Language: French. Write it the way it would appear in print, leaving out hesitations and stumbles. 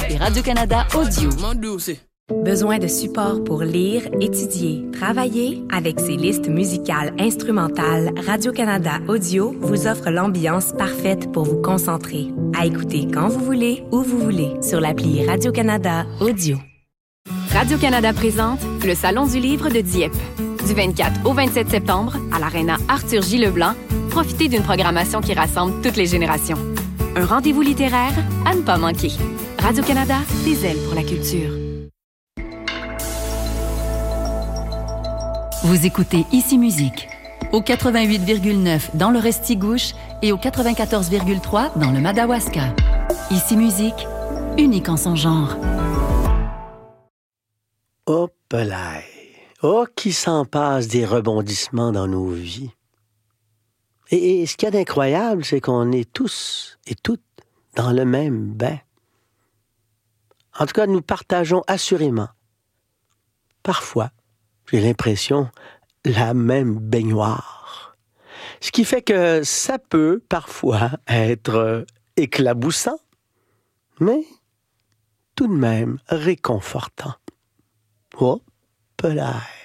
et Radio-Canada Audio. Besoin de support pour lire, étudier, travailler? Avec ses listes musicales instrumentales, Radio-Canada Audio vous offre l'ambiance parfaite pour vous concentrer. À écouter quand vous voulez, où vous voulez, sur l'appli Radio-Canada Audio. Radio-Canada présente le Salon du livre de Dieppe. Du 24 au 27 septembre, à l'Aréna Arthur J. Leblanc, profitez d'une programmation qui rassemble toutes les générations. Un rendez-vous littéraire à ne pas manquer. Radio-Canada, des ailes pour la culture. Vous écoutez Ici Musique, au 88,9 dans le Restigouche et au 94,3 dans le Madawaska. Ici Musique, unique en son genre. Hop là! Oh, qui s'en passe des rebondissements dans nos vies. Et ce qu'il y a d'incroyable, c'est qu'on est tous et toutes dans le même bain. En tout cas, nous partageons assurément, parfois, j'ai l'impression, la même baignoire. Ce qui fait que ça peut parfois être éclaboussant, mais tout de même réconfortant. Oh, là.